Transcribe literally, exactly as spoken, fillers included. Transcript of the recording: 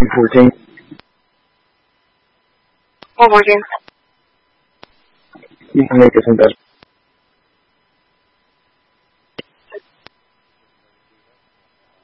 fourteen. One more again. You can make us invest.